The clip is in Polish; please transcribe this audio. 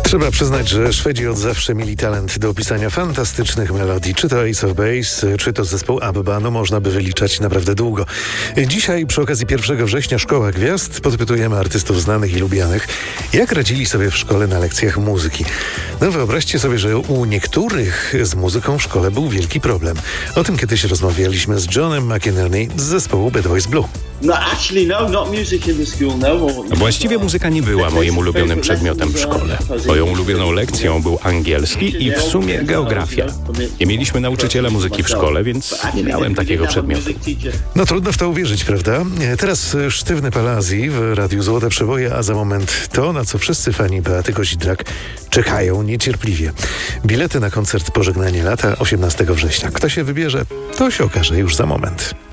Trzeba przyznać, że Szwedzi od zawsze mieli talent do opisania fantastycznych melodii. Czy to Ace of Base, czy to zespół ABBA, no można by wyliczać naprawdę długo. Dzisiaj przy okazji 1 września Szkoła Gwiazd podpytujemy artystów znanych i lubianych, jak radzili sobie w szkole na lekcjach muzyki. No wyobraźcie sobie, że u niektórych z muzyką w szkole był wielki problem. O tym kiedyś rozmawialiśmy z Johnem McInerney z zespołu Bad Boys Blue. Właściwie muzyka nie była moim ulubionym przedmiotem w szkole. Moją ulubioną lekcją był angielski i w sumie geografia. Nie mieliśmy nauczyciela muzyki w szkole, więc nie miałem takiego przedmiotu. No trudno w to uwierzyć, prawda? Teraz sztywny Palazzi w Radiu Złote Przeboje, a za moment to, na co wszyscy fani Beaty Kozidrak czekają niecierpliwie. Bilety na koncert Pożegnanie lata 18 września. Kto się wybierze, to się okaże już za moment.